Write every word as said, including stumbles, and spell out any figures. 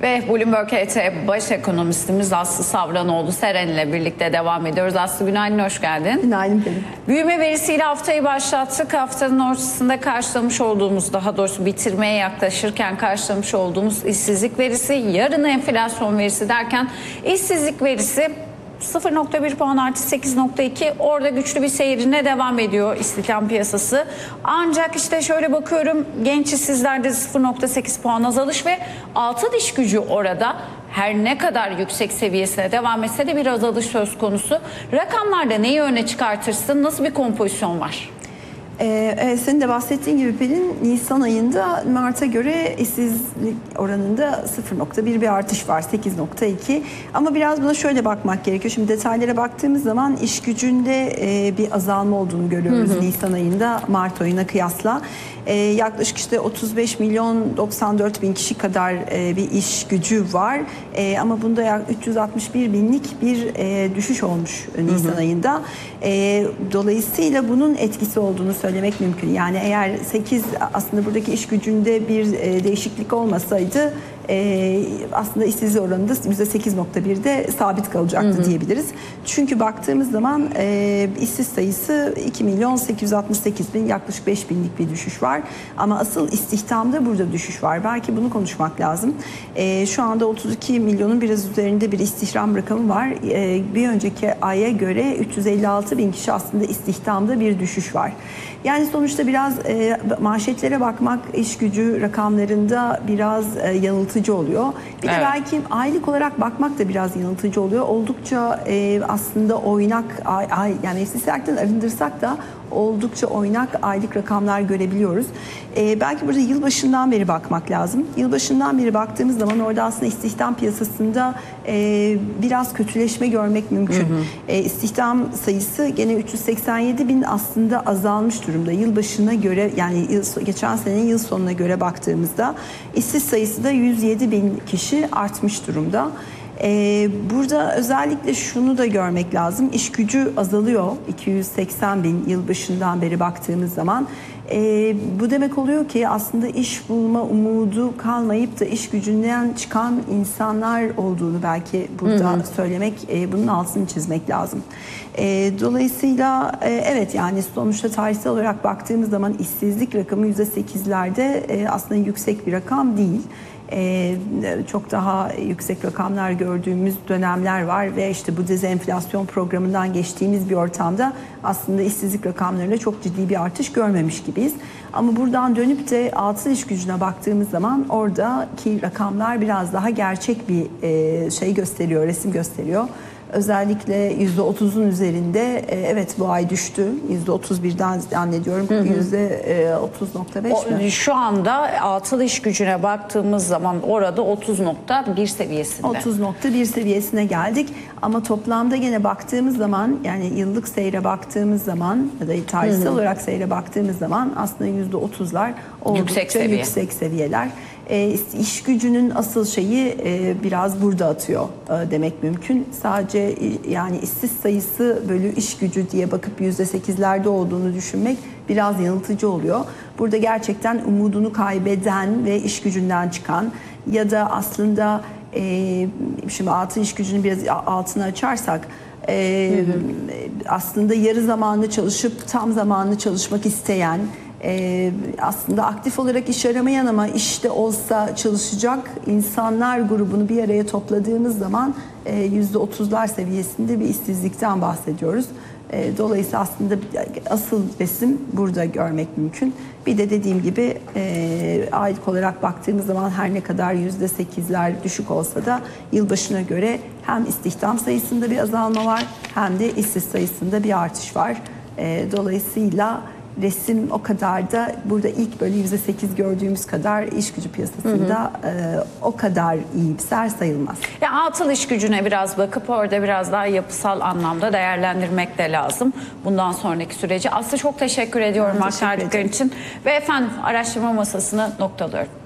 Ve Bloomberg H T baş ekonomistimiz Aslı Savranoğlu Seren ile birlikte devam ediyoruz. Aslı, günaydın, hoş geldin. Günaydın Pelin. Büyüme verisiyle haftayı başlattık. Haftanın ortasında karşılamış olduğumuz, daha doğrusu bitirmeye yaklaşırken karşılamış olduğumuz işsizlik verisi, yarın enflasyon verisi derken işsizlik verisi sıfır nokta bir puan artı sekiz nokta iki, orada güçlü bir seyrine devam ediyor istihdam piyasası. Ancak işte şöyle bakıyorum, genç işsizlerde sıfır nokta sekiz puan azalış ve altın iş gücü orada her ne kadar yüksek seviyesine devam etse de bir azalış söz konusu. Rakamlarda neyi öne çıkartırsın? Nasıl bir kompozisyon var? Ee, senin de bahsettiğin gibi Pelin, Nisan ayında Mart'a göre işsizlik oranında sıfır nokta bir bir artış var, sekiz nokta iki. Ama biraz buna şöyle bakmak gerekiyor. Şimdi detaylara baktığımız zaman iş gücünde e, bir azalma olduğunu görüyoruz hı hı. Nisan ayında Mart ayına kıyasla. E, yaklaşık işte otuz beş milyon doksan dört bin kişi kadar e, bir iş gücü var. E, ama bunda üç yüz altmış bir binlik bir e, düşüş olmuş Nisan hı hı. ayında. E, dolayısıyla bunun etkisi olduğunu söylemek mümkün. Yani eğer sekiz, aslında buradaki iş gücünde bir e, değişiklik olmasaydı e, aslında işsizlik oranı da yüzde sekiz nokta birde sabit kalacaktı hı hı. diyebiliriz. Çünkü baktığımız zaman e, işsiz sayısı iki milyon sekiz yüz altmış sekiz bin, yaklaşık beş binlik bir düşüş var. Ama asıl istihdamda burada düşüş var. Belki bunu konuşmak lazım. E, şu anda otuz iki milyonun biraz üzerinde bir istihdam rakamı var. E, bir önceki aya göre üç yüz elli altı bin kişi aslında istihdamda bir düşüş var. Yani sonuçta biraz e, manşetlere bakmak iş gücü rakamlarında biraz e, yanıltıcı oluyor. Bir evet. de belki aylık olarak bakmak da biraz yanıltıcı oluyor. Oldukça e, aslında oynak, ay, ay, yani işsizlikten arındırsak da oldukça oynak aylık rakamlar görebiliyoruz. Ee, belki burada yılbaşından beri bakmak lazım. Yılbaşından beri baktığımız zaman orada aslında istihdam piyasasında e, biraz kötüleşme görmek mümkün. Hı hı. E, istihdam sayısı gene üç yüz seksen yedi bin aslında azalmış durumda. Yılbaşına göre, yani yıl, geçen senenin yıl sonuna göre baktığımızda işsiz sayısı da yüz yedi bin kişi artmış durumda. Ee, burada özellikle şunu da görmek lazım. İş gücü azalıyor. iki yüz seksen bin yılbaşından beri baktığımız zaman. Ee, bu demek oluyor ki aslında iş bulma umudu kalmayıp da iş gücünden çıkan insanlar olduğunu belki burada hı hı. söylemek, e, bunun altını çizmek lazım. E, dolayısıyla e, evet, yani sonuçta tarihsel olarak baktığımız zaman işsizlik rakamı yüzde sekizlerde e, aslında yüksek bir rakam değil. Ee, çok daha yüksek rakamlar gördüğümüz dönemler var ve işte bu dezenflasyon programından geçtiğimiz bir ortamda aslında işsizlik rakamlarında çok ciddi bir artış görmemiş gibiyiz. Ama buradan dönüp de altın iş gücüne baktığımız zaman oradaki rakamlar biraz daha gerçek bir şey gösteriyor, resim gösteriyor. Özellikle yüzde otuzun üzerinde, evet bu ay düştü. yüzde otuz birden zannediyorum yüzde otuz nokta beş mi? Şu anda altın iş gücüne baktığımız zaman orada otuz nokta bir seviyesinde. otuz nokta bir seviyesine geldik. Ama toplamda gene baktığımız zaman, yani yıllık seyre baktığımız zaman ya da tarihsel hı hı. olarak seyre baktığımız zaman aslında yüzde otuzlar oldukça yüksek, seviye. yüksek seviyeler. E, iş gücünün asıl şeyi e, biraz burada atıyor e, demek mümkün. Sadece e, yani işsiz sayısı bölü iş gücü diye bakıp yüzde sekizlerde olduğunu düşünmek biraz yanıltıcı oluyor. Burada gerçekten umudunu kaybeden ve iş gücünden çıkan ya da aslında e, şimdi altın iş gücünü biraz altına açarsak e, hı hı. aslında yarı zamanlı çalışıp tam zamanlı çalışmak isteyen, Ee, aslında aktif olarak iş aramayan ama işte olsa çalışacak insanlar grubunu bir araya topladığımız zaman e, yüzde otuzlar seviyesinde bir işsizlikten bahsediyoruz. E, dolayısıyla aslında asıl resim burada görmek mümkün. Bir de dediğim gibi e, aylık olarak baktığımız zaman her ne kadar yüzde sekizler düşük olsa da yılbaşına göre hem istihdam sayısında bir azalma var hem de işsiz sayısında bir artış var. E, dolayısıyla resim o kadar da burada ilk böyle yüzde sekiz gördüğümüz kadar iş gücü piyasasında hı hı. E, o kadar iyimser sayılmaz. Ya altın iş gücüne biraz bakıp orada biraz daha yapısal anlamda değerlendirmek de lazım. Bundan sonraki süreci. Aslı, çok teşekkür ediyorum aktardıkların için. Ve efendim, araştırma masasını noktalıyorum.